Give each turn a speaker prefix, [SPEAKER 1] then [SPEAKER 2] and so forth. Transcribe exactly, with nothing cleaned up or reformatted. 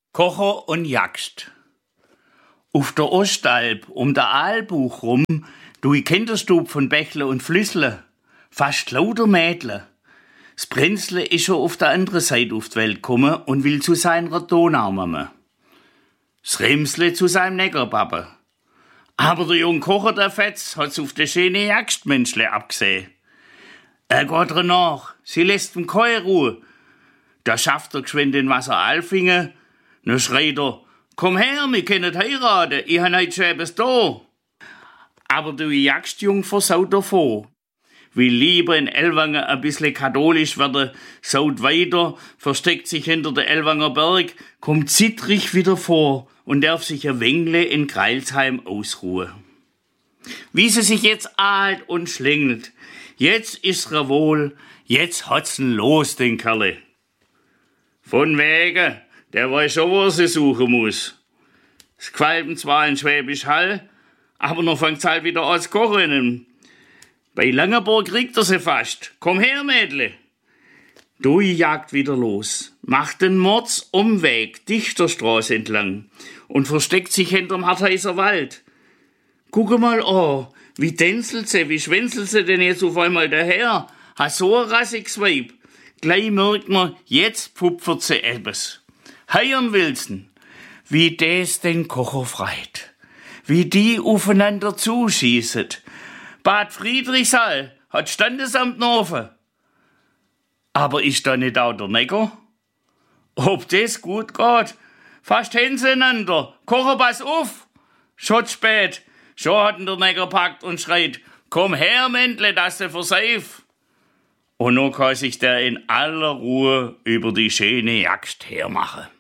[SPEAKER 1] Kocher und Jagst. Auf der Ostalb, um der Aalbuch rum, du i Kinderstub von Bächle und Flüssle, fast lauter Mädle. Das Prinzle ist schon auf der anderen Seite auf die Welt gekommen und will zu seiner Donaumamme. Das Remsle zu seinem Neckerpappe. Aber der junge Kocher, der Fetz, hat's auf de schöne Jagstmenschle abgesehen. Er geht ihr nach, sie lässt ihm keine Ruhe. Da schafft er geschwind den Wasser Alfingen, nur schreit er, komm her, wir können heiraten, ich han heut schon etwas da. Aber du Jagdjung versaut davor. Will lieber in Ellwangen ein bisschen katholisch werden, saut weiter, versteckt sich hinter der Ellwanger Berg, kommt zittrig wieder vor und darf sich ein Wengle in Greilsheim ausruhen. Wie sie sich jetzt ahlt und schlingelt, jetzt ist's ihr wohl, jetzt hat's ihn los, den Kerle. Von wegen, der weiß schon, wo er sie suchen muss. Es qualmt zwar in Schwäbisch Hall, aber noch fängt's halt wieder an zu kochen. Bei Langenburg kriegt er sie fast. Komm her, Mädle. Du jagt wieder los, macht den Mordsumweg Dichterstraße entlang und versteckt sich hinterm Hartheiser Wald. Gucke mal an, wie tänzelt sie, wie schwänzelt sie denn jetzt auf einmal daher? Hat so ein rassiges Weib. Gleich merkt man, jetzt pfupfert sie etwas. Heiern willsten, wie des den Kocher freit, wie die aufeinander zuschießen. Bad Friedrichshall hat Standesamt Norfe. Aber ist da nicht auch der Necker? Ob das gut geht? Fast hintereinander. Kocher, pass auf! Schon spät. Schon hat ihn der Necker packt und schreit, komm her, Mändle, dass du verseif. Und nun kann sich der in aller Ruhe über die schöne Jagd hermachen.